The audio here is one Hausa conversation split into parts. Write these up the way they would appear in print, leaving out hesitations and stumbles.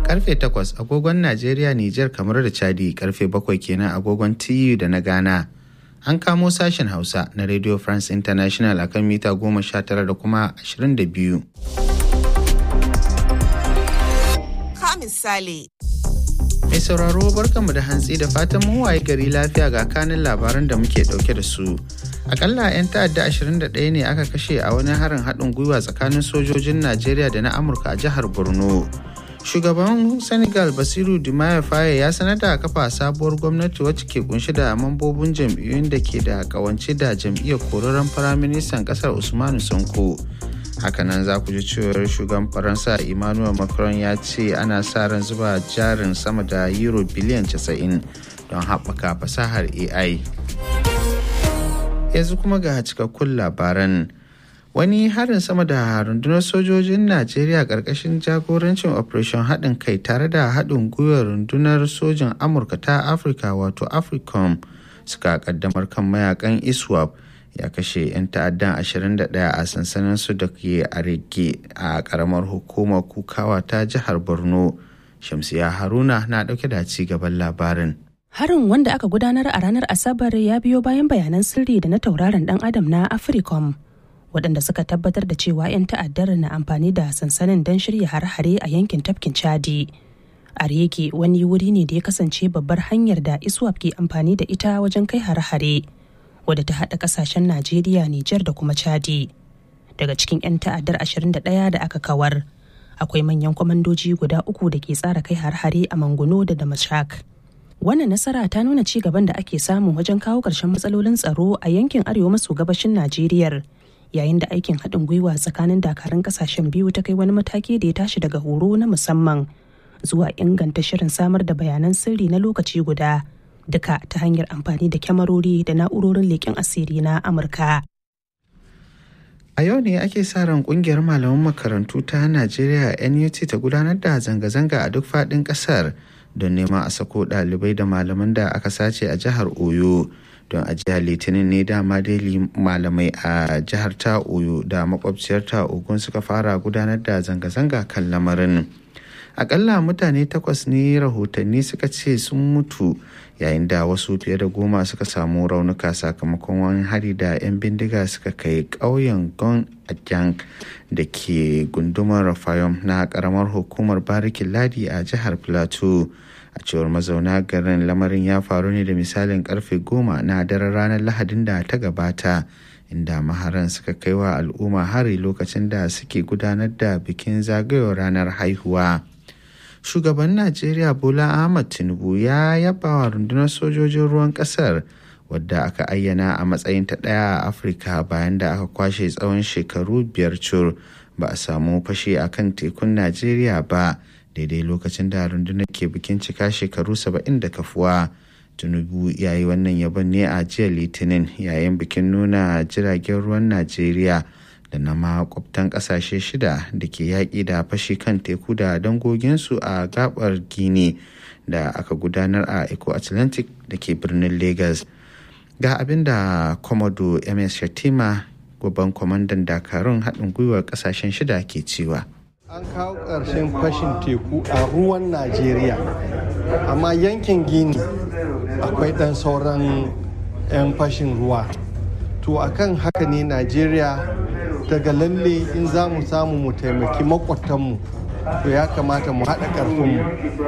Karfe 8 agogon Najeriya, Nijar, kamar da Chadi, karfe 7 kenan agogon TU da na Ghana. An kamo sashen Hausa na Radio France International akan mita 19 da kuma 22. Ka misali. Mai sauraro barkanmu da hantsi da fatan mun waye gari lafiya ga kanin labaran da muke dauke da su. Akalla 'yan ta'adda 21 ne aka kashe a wani harin haɗin gwiwa tsakanin sojojin Najeriya da na Amurka a jihar Borno. Shugaban Senegal Bassirou Diomaye Faye ya sanar da kafa sabuwar gwamnati wacce ke kunshi da mambobin jam'iyyun da ke da kawance da jam'iyyar korarren firaministan ƙasar Usmanu Sonko. Hakanan za ku ji cewar shugaban Faransa Emmanuel Macron ya ce ana sa ran zuba jarin sama da euro biliyan 90 don haɓaka fasahar AI. Yanzu kuma ga cikakkun labaran. Wani harin sama da rundunar sojojin Najeriya ƙarƙashin jagorancin Operation haɗin kai tare da haɗin gwiwar rundunar sojin Amurka ta Afirka wato AFRICOM suka ƙaddamar kan mayakan ISWAP ya kashe 'yan ta'addan 21 a sansanin su da ke a Rege a ƙaramar hukumar Kukawa ta jihar Borno. Shamsiya Haruna na ɗauke da ci gaban labarin. Harin wanda aka gudanar a ranar Asabar ya biyo bayan bayanan sirri da na tauraron dan Adam na AFRICOM, waɗanda suka tabbatar da cewa 'yan ta'addar na amfani da sansanin don shirya hare-hare a yankin tafkin Chadi. Areke wani wuri ne da ya kasance babbar hanyar da ISWAP ke amfani da ita wajen kai hare-hare, wadda ta haɗa ƙasashen Najeriya, Nijar da kuma Chadi. Daga cikin 'yan ta'addar 21 da aka kawar, akwai manyan kwamandoji guda 3 da ke tsara kai hare-hare a Manguno da Damashak. Wannan nasara ta nuna ci gaban da ake samu wajen kawo ƙarshen matsalolin tsaro a yankin arewa maso gabashin Najeriya, yayin da aikin haɗin gwiwa tsakanin dakarun ƙasashen biyu ta kai wani mataki da ya tashi daga horo na musamman zuwa inganta shirin samar da bayanan sirri na lokaci guda, duka ta hanyar amfani da kyamarori da na'urorin leƙen asiri na Amurka. A yau ne ake sa ran ƙungiyar malaman makarantu ta Najeriya NUT ta gudanar da zanga-zanga a duk faɗin ƙasar don neman a sako ɗalibai da malaman da aka sace a jihar Oyo. Don a jihar Litinin ne dama dai malamai a jihar ta Oyo da makwabciyar ta Ogun suka fara gudanar da zanga-zanga kan lamarin. Akalla mutane 8 ne rahotanni suka ce sun mutu, yayin da wasu fiye da 10 suka samu raunuka sakamakon wani hari da 'yan bindiga suka kai ƙauyen Gon Ajang da ke gundumar Rafayom na ƙaramar hukumar Barikin Ladi a jihar Plateau. A cewar mazauna garin, lamarin ya faru ne da misalin karfe 10 na daren ranar Lahadin da ta gabata, inda maharan suka kai wa al'umma hari lokacin da suke gudanar da bikin zagayowar ranar haihuwa. Shugaban Najeriya Bola Ahmed Tinubu ya yaba wa rundunar sojojin ruwan kasar, wadda aka ayyana a matsayin ta ɗaya a Afirka bayan da aka kwashe tsawon shekaru 5 cur ba a samu fashe a kan tekun Najeriya ba, daidai lokacin da rundunar ke bikin cika shekaru 70 da kafuwa. Tinubu ya yi wannan yabon ne a jiya Litinin yayin bikin nuna jiragen ruwan Najeriya da na makwabtan ƙasashe 6 da ke yaƙi da fashi kan teku da dangoginsu a gabar Gini da aka gudanar a Eco Atlantic da ke birnin Lagos. Ga abin da Komodo MS Shatima, gaban kwamandan dakarun haɗin gwiwar ƙasashen 6 ke cewa. An kawo ƙarshen fashin teku a ruwan Najeriya, amma yankin Gini akwai ɗan sauran 'yan fashin ruwa. To akan haka ne Najeriya daga lalle in za mu samu mu taimaki makwatanmu, to ya kamata mu haɗa ƙarfinmu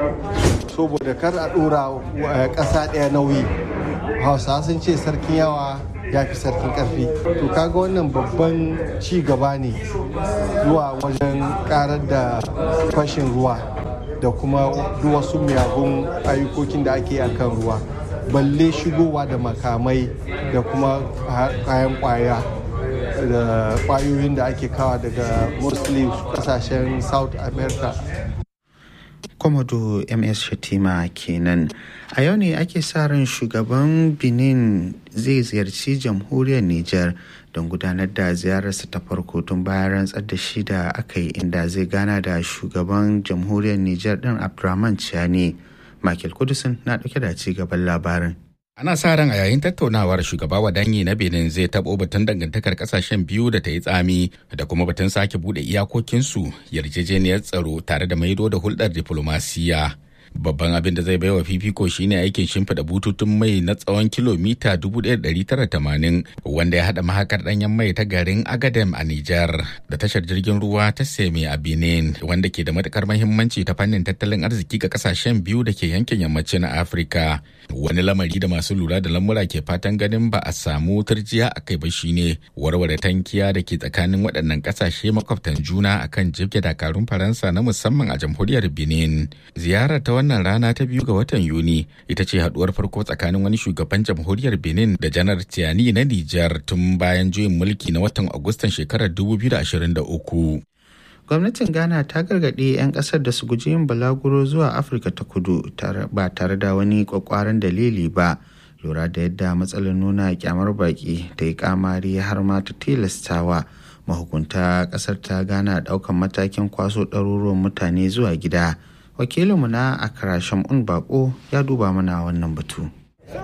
saboda kar a ɗora ƙasa ɗaya nauyi. Hausawa sun ce sarkin yawa ya fi sarkin ƙarfi. To kaga wannan babban ci gaba ne zuwa wajen ƙarar da fashin ruwa da kuma wasu miyagun ayyukokin da ake a kan ruwa, balle shigowa da makamai da kuma kayan ƙwaya da kwayoyin da ake kawa daga mostly kasashen South America. Komodo MS Shatima kenan. A yau ne ake sa ran shugaban Benin zai ziyarci jamhuriyar Nijar don gudanar da ziyararsa ta farko tun bayan rantsar da shi da aka yi, inda zai gana da shugaban jamhuriyar Nijar ɗin Abdurrahman Chiani. Michael Kudusin na ɗauke da ci gaban labarin. Ana sa ran a yayin tattaunawar shugaba Wadanyi na Benin zai taɓo batun dangantakar ƙasashen biyu da ta yi tsami da kuma batun sake buɗe iyakokinsu, yarjejeniyar tsaro tare da maido da hulɗar diflomasiyya. Babban abin da zai baiwa fifiko shine aikin shimfiɗa bututun mai na tsawon kilomita 1,980 wanda ya haɗa mahakar ɗanyen mai ta garin Agadem a Nijar da tashar jirgin ruwa ta Seme a Benin, wanda ke da matuƙar muhimmanci ta fannin tattalin arziki ga ƙasashen biyu da ke yankin yammacin Afirka. Wani lamari da masu lura da lamura ke fatan ganin ba a samu turjiya a kai ba shine warware tankiya da ke tsakanin waɗannan ƙasashe makwabtan juna akan jibge dakarun Faransa na musamman a jamhuriyar Benin. Ziyarar ta wannan rana ta 2 ga watan Yuni ita ce haduwar farko tsakanin wani shugaban jamhuriyar Benin da janar Tiani na Nijar tun bayan juyin mulki na watan Agustan shekarar 2023. Gwamnatin Ghana ta gargaɗi 'yan ƙasar da su guji yin balaguro zuwa Afirka ta kudu ba tare da wani ƙwaƙƙwaran dalili ba, lura da yadda matsalar nuna kyamar baƙi ta yi kamari har ma ta tilastawa mahukunta ƙasar ta Ghana ɗaukan matakin kwaso ɗaruruwan mutane zuwa gida. Wakilinmu na Accra Shamun Bako ya duba mana wannan batu.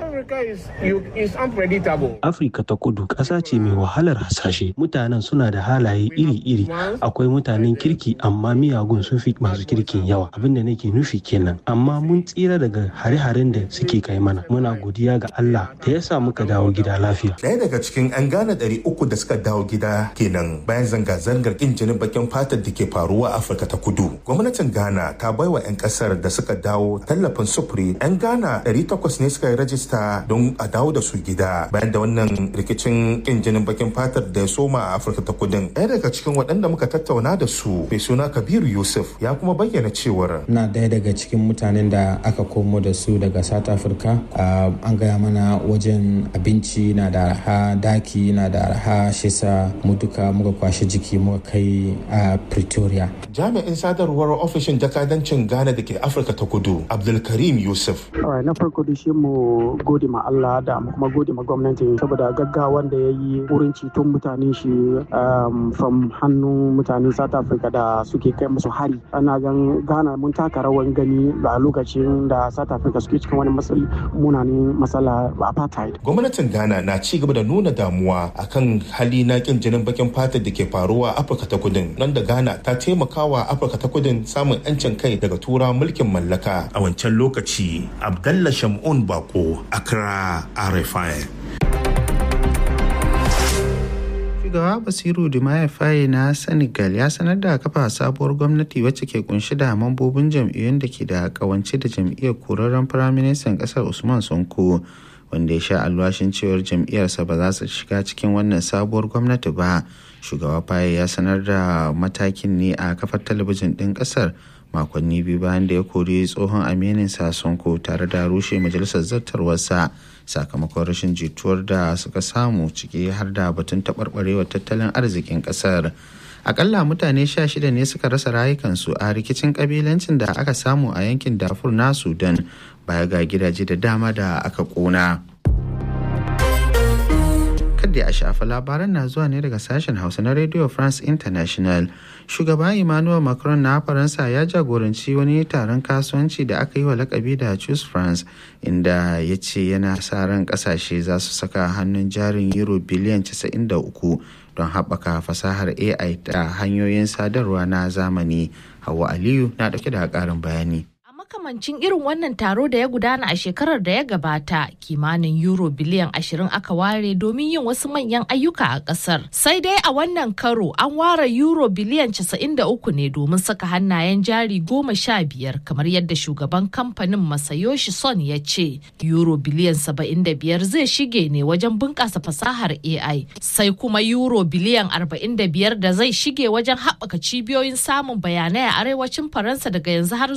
Afirka ta kudu ƙasa ce mai wahalar hasashe. Mutanen suna da halaye iri-iri. Akwai mutanen kirki amma miyagun sun fi masu kirkin yawa. Abin da nake nufi kenan. Amma mun tsira daga hare-haren da suke kai mana. Muna godiya ga Allah da ya sa muka dawo gida lafiya. Ɗaya daga cikin 'yan Ghana 300 da suka dawo gida kenan bayan zanga-zangar ƙin jinin bakin fatar da ke faruwa a Afirka ta kudu. Gwamnatin Ghana ta baiwa 'yan ƙasar da suka dawo tallafin sufuri. 'Yan Ghana 800 ne suka yi rajista don a dawo da su gida bayan da wannan rikicin kin jinin bakin fatar da ya soma a Afirka ta kudin. Ɗaya daga cikin waɗanda muka tattauna da su mai suna Kabiru Yusuf ya kuma bayyana cewar na ɗaya daga cikin mutanen da aka komo da su daga South Africa. An gaya mana wajen abinci na da arha, daki na da arha, shisa mu duka muka kwashe jiki muka kai a Pretoria. Jami'in sadarwar ofishin jakadancin Ghana da ke Afirka ta kudu Abdulkarim Yusuf. Na farko da shi mu gode ma Allah da kuma gode ma gwamnati saboda gaggawan da ya yi wurin ceton mutane shi from hannun mutane South Africa da suke kai musu hari. Ana gan Ghana mun taka rawan gani a lokacin da South Africa suke cikin wani munanin matsala apartheid. Gwamnatin Ghana na ci gaba da nuna damuwa akan hali na kin jinin bakin fatar da ke faruwa a Afirka ta kudin, nan da Ghana ta taimakawa Afirka ta kudin samun 'yancin kai daga tura mulkin mallaka a wancan lokaci. Abdallah Shamun Bako, Accra, RFI. Shugaba Basiru Diomaye Faye na Senegal ya sanar da kafa sabuwar gwamnati wacce ke kunshi da mambobin jam'iyyun da ke da kawance da jam'iyyar korarren firaministan kasar Usman Sonko, wanda ya sha alwashin cewar jam'iyyarsa ba za su shiga cikin wannan sabuwar gwamnati ba. Shugaba Faye ya sanar da matakin ne a kafar talabijin ɗin ƙasar makonni biyu bayan da ya kori tsohon aminin sa Sonko tare da rushe majalisar zartarwarsa sakamakon rashin jituwar da suka samu, ciki har da batun taɓarɓarewar tattalin arzikin ƙasar. Akalla mutane 16 ne suka rasa rayukansu a rikicin ƙabilancin da aka samu a yankin Darfur na Sudan, baya ga gidaje da dama da aka ƙona. Kadda a shafa labaran na zuwa ne daga sashen Hausa na Radio France International. Shugaba Emmanuel Macron na Faransa ya jagoranci wani taron kasuwanci da aka yi wa lakabi da Choose France, inda ya ce yana sa ran kasashe za su saka hannun jarin euro biliyan 93 don haɓaka fasahar AI da hanyoyin sadarwa na zamani. Hauwa Aliyu na ɗauke da ƙarin bayani. Makamancin irin wannan taro da ya gudana a shekarar da ya gabata, kimanin euro biliyan 20 aka ware domin yin wasu manyan ayyuka a kasar. Sai dai a wannan karo an ware euro biliyan 93 ne domin saka hannayen jari 15, kamar yadda shugaban kamfanin Masayoshi Son ya ce. Euro biliyan 75 zai shige ne wajen bunƙasa fasahar AI, sai kuma euro biliyan 45 da zai shige wajen haɓaka cibiyoyin samun bayanai a arewacin Faransa daga yanzu har